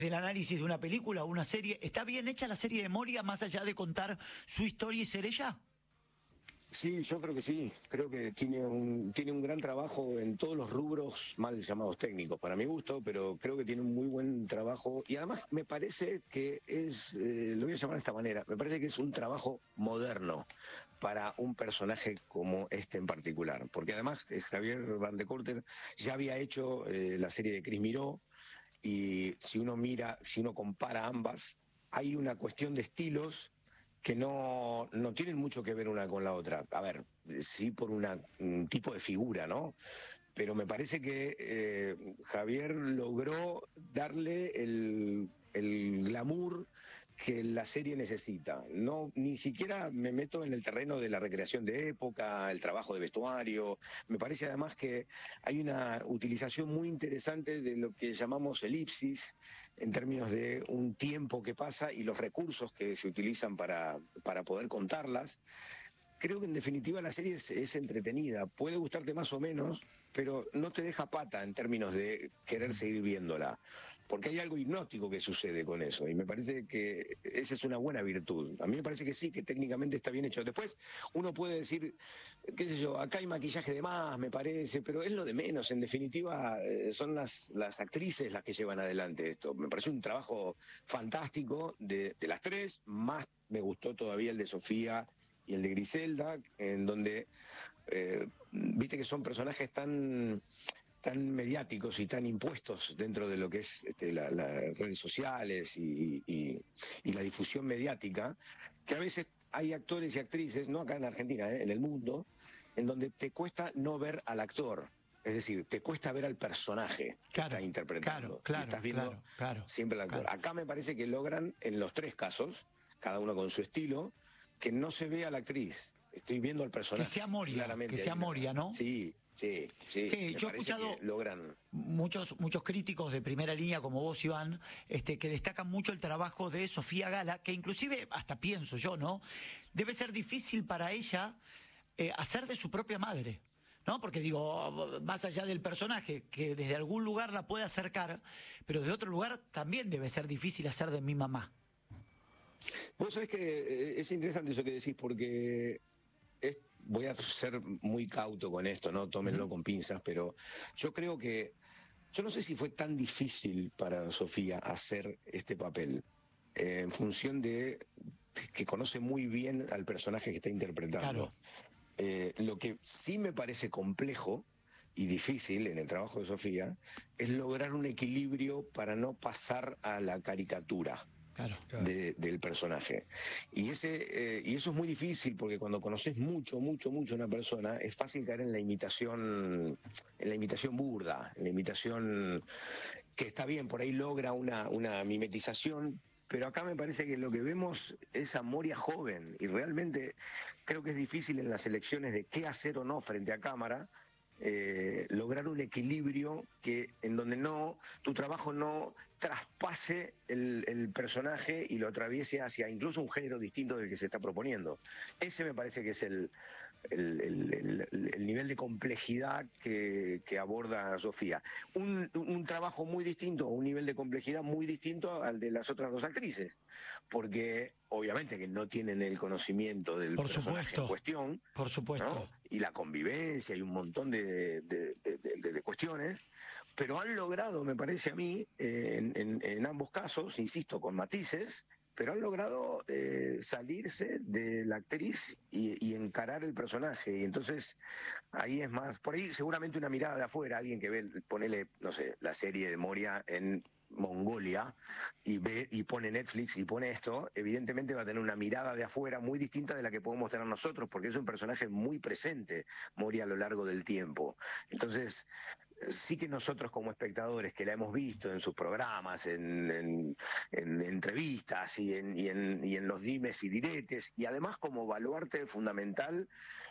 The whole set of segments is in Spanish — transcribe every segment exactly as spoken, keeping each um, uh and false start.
del análisis de una película o una serie. ¿Está bien hecha la serie de Moria, más allá de contar su historia y ser ella? Sí, yo creo que sí. Creo que tiene un, tiene un gran trabajo en todos los rubros mal llamados técnicos, para mi gusto, pero creo que tiene un muy buen trabajo. Y además me parece que es, eh, lo voy a llamar de esta manera, me parece que es un trabajo moderno para un personaje como este en particular. Porque además eh, Javier Van de Corter ya había hecho eh, la serie de Chris Miró, y si uno mira, si uno compara ambas, hay una cuestión de estilos que no, no tienen mucho que ver una con la otra. A ver, sí por una, un tipo de figura, ¿no? Pero me parece que eh, Javier logró darle el, el glamour que la serie necesita. No, ni siquiera me meto en el terreno de la recreación de época, el trabajo de vestuario. Me parece además que hay una utilización muy interesante de lo que llamamos elipsis, en términos de un tiempo que pasa y los recursos que se utilizan para, para poder contarlas. Creo que en definitiva la serie es, es entretenida, puede gustarte más o menos, pero no te deja pata en términos de querer seguir viéndola, porque hay algo hipnótico que sucede con eso, y me parece que esa es una buena virtud. A mí me parece que sí, que técnicamente está bien hecho. Después uno puede decir, qué sé yo, acá hay maquillaje de más, me parece, pero es lo de menos. En definitiva, eh, son las, las actrices las que llevan adelante esto. Me parece un trabajo fantástico de, de las tres, más me gustó todavía el de Sofía y el de Griselda, en donde eh, viste que son personajes tan tan mediáticos y tan impuestos dentro de lo que es este, las la redes sociales y, y, y la difusión mediática, que a veces hay actores y actrices, no acá en Argentina, eh, en el mundo, en donde te cuesta no ver al actor. Es decir, te cuesta ver al personaje que Claro, está interpretando. claro, claro, y estás viendo claro, claro, siempre al actor. claro. Acá me parece que logran, en los tres casos, cada uno con su estilo, que no se vea a la actriz. Estoy viendo al personaje. Que sea Moria, claramente. que sea Una... Moria, ¿no? Sí, sí, sí. Sí, me yo he parece escuchado que logran... muchos, muchos críticos de primera línea como vos, Iván, este, que destacan mucho el trabajo de Sofía Gala, que inclusive, hasta pienso yo, ¿no? Debe ser difícil para ella eh, hacer de su propia madre, ¿no? Porque digo, más allá del personaje, que desde algún lugar la puede acercar, pero de otro lugar también debe ser difícil hacer de mi mamá. Vos sabés que es interesante eso que decís, porque es, voy a ser muy cauto con esto, ¿no? Tómenlo uh-huh. con pinzas, pero yo creo que, yo no sé si fue tan difícil para Sofía hacer este papel, eh, en función de que conoce muy bien al personaje que está interpretando. Claro. Eh, lo que sí me parece complejo y difícil en el trabajo de Sofía es lograr un equilibrio para no pasar a la caricatura. Claro, claro. De, del personaje. Y ese eh, y eso es muy difícil, porque cuando conoces mucho, mucho, mucho a una persona, es fácil caer en la imitación, en la imitación burda, en la imitación que está bien, por ahí logra una, una mimetización, pero acá me parece que lo que vemos es a Moria joven, y realmente creo que es difícil en las elecciones de qué hacer o no frente a cámara, Eh, lograr un equilibrio que en donde no tu trabajo no traspase el, el personaje y lo atraviese hacia incluso un género distinto del que se está proponiendo. Ese me parece que es el, el, el, el, el nivel de complejidad que, que aborda Sofía. Un, un trabajo muy distinto, un nivel de complejidad muy distinto al de las otras dos actrices, porque obviamente que no tienen el conocimiento del por personaje supuesto, en cuestión, por supuesto, ¿no? Y la convivencia y un montón de, de, de, de, de cuestiones, pero han logrado, me parece a mí, eh, en, en, en ambos casos, insisto, con matices, pero han logrado eh, salirse de la actriz y, y encarar el personaje. Y entonces ahí es más, por ahí seguramente una mirada de afuera, alguien que ve, ponele, no sé, la serie de Moria en Mongolia y ve y pone Netflix y pone esto, evidentemente va a tener una mirada de afuera muy distinta de la que podemos tener nosotros, porque es un personaje muy presente, Moria, a lo largo del tiempo. Entonces sí que nosotros como espectadores que la hemos visto en sus programas, en, en, en entrevistas y en, y, en, y en los dimes y diretes, y además como baluarte fundamental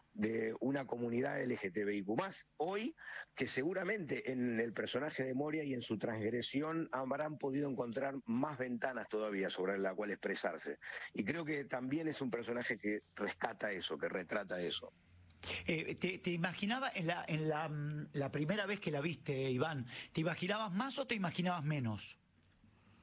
de una comunidad L G T B I Q más, hoy que seguramente en el personaje de Moria y en su transgresión habrán podido encontrar más ventanas todavía sobre la cual expresarse. Y creo que también es un personaje que rescata eso, que retrata eso. Eh, te, ¿Te imaginabas en la, en la, la primera vez que la viste, Iván, te imaginabas más o te imaginabas menos?